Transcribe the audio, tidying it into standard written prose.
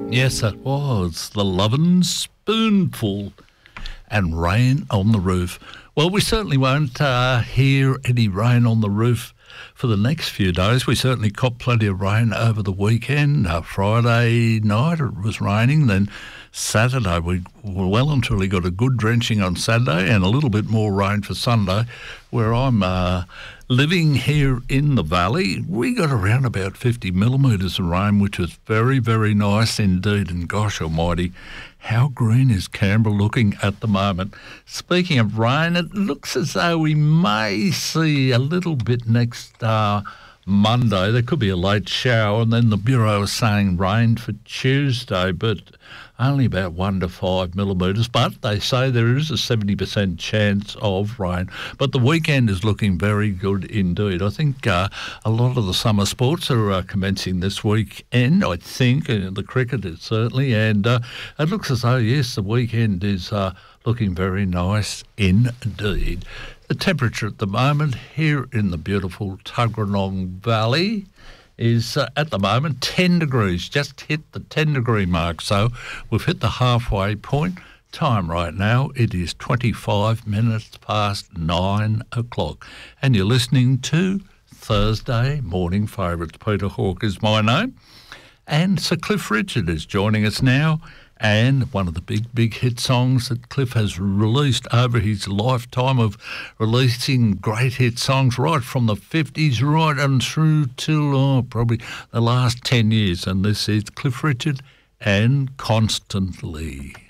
Yes, that was the Lovin' Spoonful and Rain on the Roof. Well, we certainly won't hear any rain on the roof for the next few days. We certainly caught plenty of rain over the weekend. Friday night it was raining, then Saturday we well and truly got a good drenching on Saturday and a little bit more rain for Sunday. Where I'm living here in the valley, we got around about 50 millimetres of rain, which was very, very nice indeed. And gosh almighty, how green is Canberra looking at the moment? Speaking of rain, it looks as though we may see a little bit next Monday. There could be a late shower, and then the Bureau is saying rain for Tuesday, but only about 1 to 5 millimetres. But they say there is a 70% chance of rain. But the weekend is looking very good indeed. I think a lot of the summer sports are commencing this weekend, I think. The cricket is certainly. And it looks as though, yes, the weekend is looking very nice indeed. The temperature at the moment here in the beautiful Tuggeranong Valley is at the moment 10 degrees, just hit the 10 degree mark. So we've hit the halfway point. Time right now, it is 25 minutes past 9 o'clock. And you're listening to Thursday Morning Favourites. Peter Hawke is my name. And Sir Cliff Richard is joining us now. And one of the big hit songs that Cliff has released over his lifetime of releasing great hit songs right from the 50s right and through till probably the last 10 years. And this is Cliff Richard and Constantly.